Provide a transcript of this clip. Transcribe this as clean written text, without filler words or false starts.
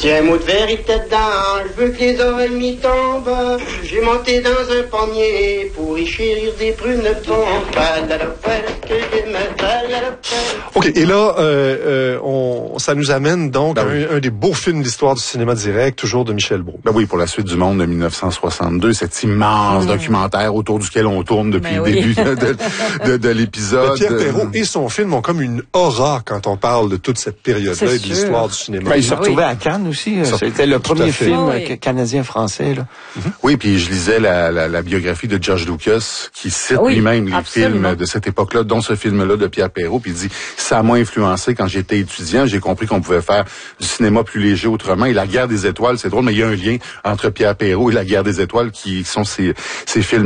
Si un mot de vérité dedans, je veux que les oreilles m'y tombent. J'ai monté dans un pommier pour y chérir des prunes de pompe. OK, et là, ça nous amène donc à un des beaux films d'histoire du cinéma direct, toujours de Michel Brault. Ben oui, pour La Suite du monde de 1962, cet immense documentaire autour duquel on tourne depuis le début de l'épisode. Mais Pierre Perrault et son film ont comme une aura quand on parle de toute cette période-là et de l'histoire du cinéma. Ben, il se retrouvait à Cannes aussi. C'était le premier film canadien-français. Là. Oui, puis je lisais la biographie de George Lucas qui cite lui-même les films de cette époque-là, dont ce film-là de Pierre Perrault, puis il dit « Ça m'a influencé quand j'étais étudiant, j'ai compris qu'on pouvait faire du cinéma plus léger autrement. » Et La Guerre des étoiles, c'est drôle, mais il y a un lien entre Pierre Perrault et La Guerre des étoiles qui sont ces films